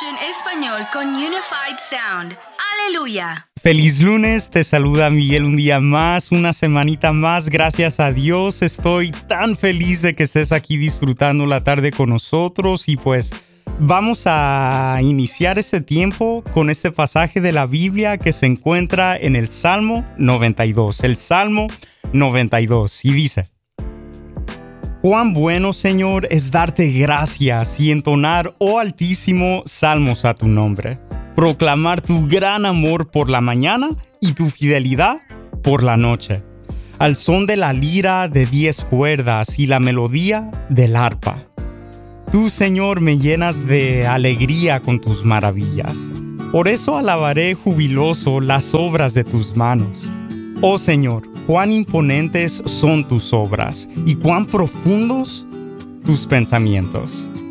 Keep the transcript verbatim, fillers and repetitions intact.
en español con Unified Sound. ¡Aleluya! Feliz lunes, te saluda Miguel un día más, una semanita más, gracias a Dios. Estoy tan feliz de que estés aquí disfrutando la tarde con nosotros y pues vamos a iniciar este tiempo con este pasaje de la Biblia que se encuentra en el Salmo noventa y dos. El Salmo noventa y dos y dice: Cuán bueno, Señor, es darte gracias y entonar, oh Altísimo, salmos a tu nombre. Proclamar tu gran amor por la mañana y tu fidelidad por la noche. Al son de la lira de diez cuerdas y la melodía del arpa. Tú, Señor, me llenas de alegría con tus maravillas. Por eso alabaré jubiloso las obras de tus manos. Oh Señor, cuán imponentes son tus obras y cuán profundos tus pensamientos.